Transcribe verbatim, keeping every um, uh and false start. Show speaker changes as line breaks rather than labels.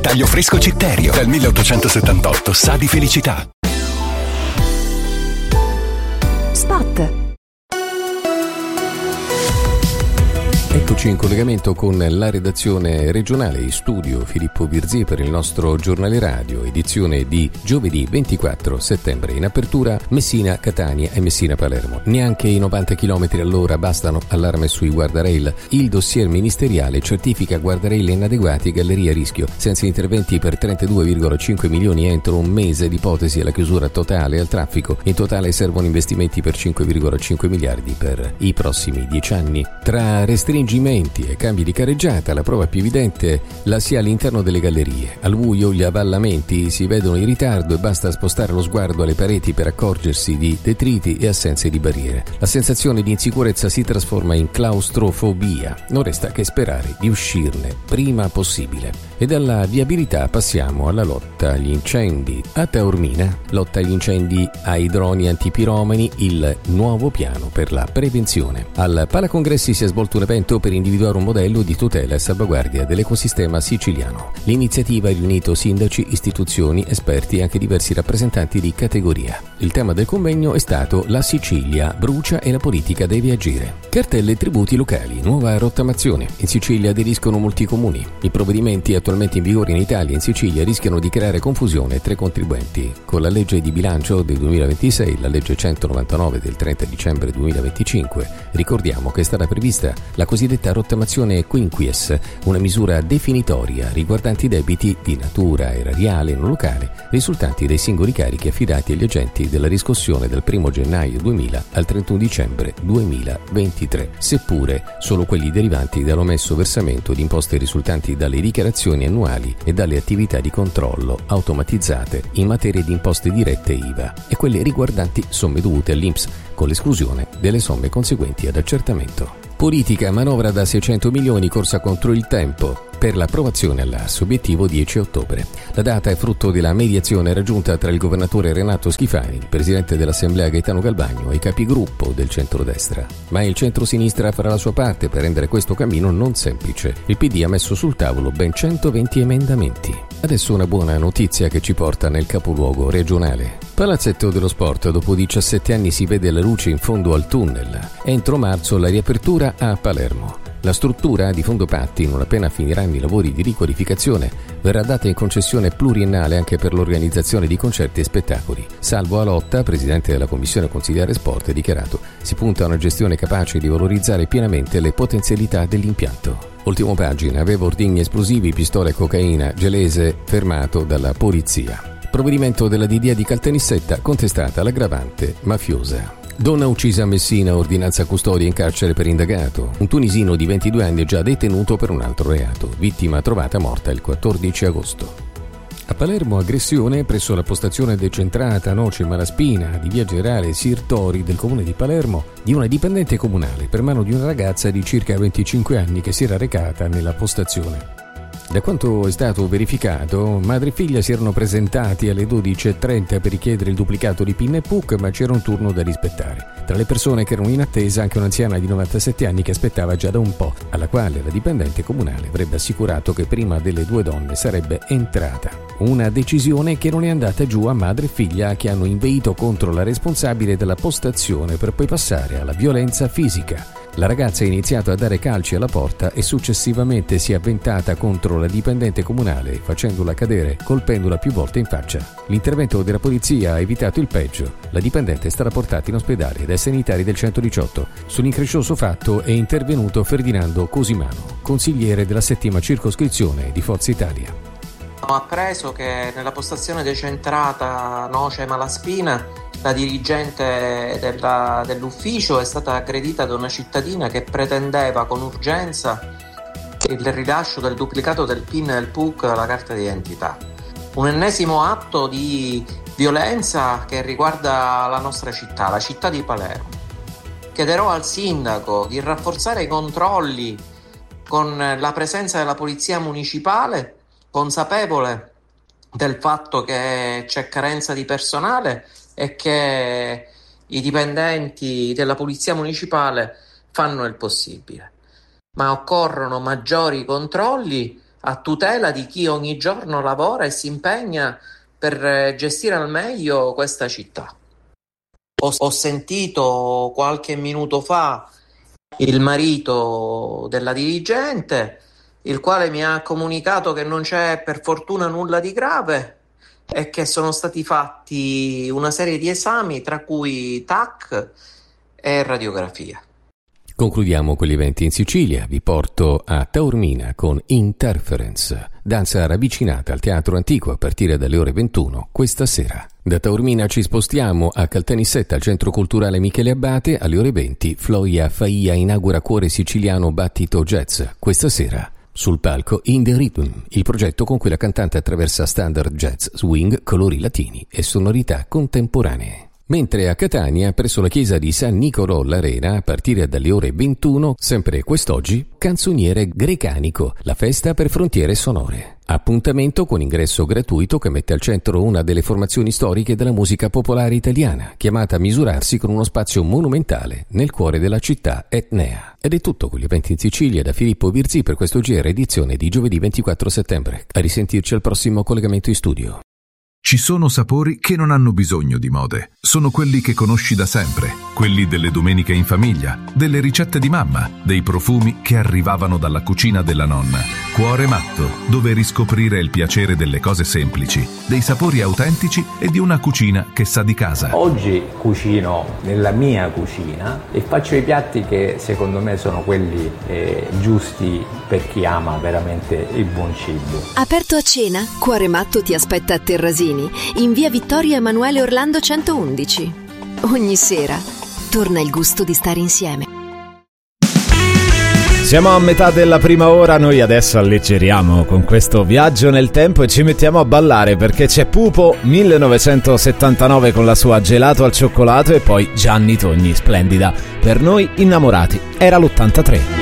Taglio fresco Citterio. Dal milleottocentosettantotto sa di felicità.
Spot.
Eccoci in collegamento con la redazione regionale, in studio Filippo Virzì per il nostro giornale radio, edizione di giovedì ventiquattro settembre. In apertura Messina, Catania e Messina Palermo. Neanche i novanta chilometri all'ora bastano, allarme sui guardrail. Il dossier ministeriale certifica guardrail inadeguati e gallerie a rischio, senza interventi per trentadue virgola cinque milioni entro un mese, l'ipotesi è la chiusura totale al traffico. In totale servono investimenti per cinque virgola cinque miliardi per i prossimi dieci anni. Tra restringimenti e cambi di carreggiata, la prova più evidente la si ha all'interno delle gallerie. Al buio gli avvallamenti si vedono in ritardo e basta spostare lo sguardo alle pareti per accorgersi di detriti e assenze di barriere. La sensazione di insicurezza si trasforma in claustrofobia. Non resta che sperare di uscirne prima possibile. E dalla viabilità passiamo alla lotta agli incendi. A Taormina, lotta agli incendi ai droni antipiromani, il nuovo piano per la prevenzione. Al Palacongressi si è svolto un evento per individuare un modello di tutela e salvaguardia dell'ecosistema siciliano. L'iniziativa ha riunito sindaci, istituzioni, esperti e anche diversi rappresentanti di categoria. Il tema del convegno è stato La Sicilia brucia e la politica deve agire. Cartelle e tributi locali, nuova rottamazione. In Sicilia aderiscono molti comuni. I provvedimenti attualmente in vigore in Italia e in Sicilia rischiano di creare confusione tra i contribuenti. Con la legge di bilancio del duemilaventisei, la legge centonovantanove del trenta dicembre duemilaventicinque, ricordiamo che è stata prevista la cosiddetta rottamazione quinquies, una misura definitoria riguardante i debiti di natura erariale e non locale risultanti dai singoli carichi affidati agli agenti della riscossione dal primo gennaio duemila al trentuno dicembre duemilaventitré, seppure solo quelli derivanti dall'omesso versamento di imposte risultanti dalle dichiarazioni annuali e dalle attività di controllo automatizzate in materia di imposte dirette I V A e quelle riguardanti somme dovute all'I N P S, con l'esclusione delle somme conseguenti ad accertamento. Politica, manovra da seicento milioni, corsa contro il tempo per l'approvazione all'A S, obiettivo dieci ottobre. La data è frutto della mediazione raggiunta tra il governatore Renato Schifani, il presidente dell'Assemblea Gaetano Galvagno e i capigruppo del centrodestra. Ma il centrosinistra farà la sua parte per rendere questo cammino non semplice. Il P D ha messo sul tavolo ben centoventi emendamenti. Adesso una buona notizia che ci porta nel capoluogo regionale. Palazzetto dello Sport, dopo diciassette anni si vede la luce in fondo al tunnel. Entro marzo la riapertura a Palermo. La struttura di Fondopatti, non appena finiranno i lavori di riqualificazione, verrà data in concessione pluriennale anche per l'organizzazione di concerti e spettacoli. Salvo Alotta, presidente della Commissione Consigliare Sport, ha dichiarato: si punta a una gestione capace di valorizzare pienamente le potenzialità dell'impianto. Ultimo pagina, aveva ordigni esplosivi, pistole e cocaina, Gelese fermato dalla polizia. Provvedimento della D D A di Caltanissetta, contestata l'aggravante mafiosa. Donna uccisa a Messina, ordinanza custodia in carcere per indagato. Un tunisino di ventidue anni è già detenuto per un altro reato. Vittima trovata morta il quattordici agosto. A Palermo, aggressione presso la postazione decentrata Noce Malaspina di via Generale Sirtori del comune di Palermo di una dipendente comunale per mano di una ragazza di circa venticinque anni che si era recata nella postazione. Da quanto è stato verificato, madre e figlia si erano presentati alle dodici e trenta per richiedere il duplicato di P I N e P U C, ma c'era un turno da rispettare. Tra le persone che erano in attesa anche un'anziana di novantasette anni che aspettava già da un po', alla quale la dipendente comunale avrebbe assicurato che prima delle due donne sarebbe entrata. Una decisione che non è andata giù a madre e figlia, che hanno inveito contro la responsabile della postazione per poi passare alla violenza fisica. La ragazza ha iniziato a dare calci alla porta e successivamente si è avventata contro la dipendente comunale, facendola cadere, colpendola più volte in faccia. L'intervento della polizia ha evitato il peggio. La dipendente è stata portata in ospedale dai sanitari del centodiciotto. Sull'increscioso fatto è intervenuto Ferdinando Cosimano, consigliere della settima circoscrizione di Forza Italia.
Ho appreso che nella postazione decentrata Noce Malaspina la dirigente della, dell'ufficio è stata aggredita da una cittadina che pretendeva con urgenza il rilascio del duplicato del P I N e del P U C alla carta d'identità. Un ennesimo atto di violenza che riguarda la nostra città, la città di Palermo. Chiederò al sindaco di rafforzare i controlli con la presenza della polizia municipale, consapevole del fatto che c'è carenza di personale e che i dipendenti della polizia municipale fanno il possibile. Ma occorrono maggiori controlli a tutela di chi ogni giorno lavora e si impegna per gestire al meglio questa città. Ho, ho sentito qualche minuto fa il marito della dirigente, il quale mi ha comunicato che non c'è per fortuna nulla di grave e che sono stati fatti una serie di esami, tra cui T A C e radiografia.
Concludiamo con gli eventi in Sicilia. Vi porto a Taormina con Interference, danza ravvicinata al Teatro Antico a partire dalle ore ventuno questa sera. Da Taormina ci spostiamo a Caltanissetta al Centro Culturale Michele Abbate. Alle ore venti Floia Faia inaugura Cuore Siciliano Battito Jazz. Questa sera sul palco In The Rhythm, il progetto con cui la cantante attraversa standard jazz, swing, colori latini e sonorità contemporanee. Mentre a Catania, presso la chiesa di San Nicolò l'Arena, a partire dalle ore ventuno, sempre quest'oggi, Canzoniere Grecanico, la festa per frontiere sonore. Appuntamento con ingresso gratuito che mette al centro una delle formazioni storiche della musica popolare italiana, chiamata a misurarsi con uno spazio monumentale nel cuore della città etnea. Ed è tutto con gli eventi in Sicilia da Filippo Virzì per questo G R edizione di giovedì ventiquattro settembre. A risentirci al prossimo collegamento in studio.
Ci sono sapori che non hanno bisogno di mode. Sono quelli che conosci da sempre, quelli delle domeniche in famiglia, delle ricette di mamma, dei profumi che arrivavano dalla cucina della nonna. Cuore Matto, dove riscoprire il piacere delle cose semplici, dei sapori autentici e di una cucina che sa di casa.
Oggi cucino nella mia cucina e faccio i piatti che secondo me sono quelli eh, giusti per chi ama veramente il buon cibo.
Aperto a cena, Cuore Matto ti aspetta a Terrasini, in via Vittorio Emanuele Orlando centoundici. Ogni sera torna il gusto di stare insieme.
Siamo a metà della prima ora, noi adesso alleggeriamo con questo viaggio nel tempo e ci mettiamo a ballare perché c'è Pupo millenovecentosettantanove con la sua Gelato al cioccolato e poi Gianni Togni, splendida. Per noi innamorati, era l'ottantatré.